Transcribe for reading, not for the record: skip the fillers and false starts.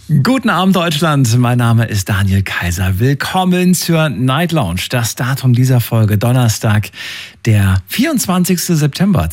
Guten Abend Deutschland, mein Name ist Daniel Kaiser. Willkommen zur Night Lounge. Das Datum dieser Folge Donnerstag, der 24. September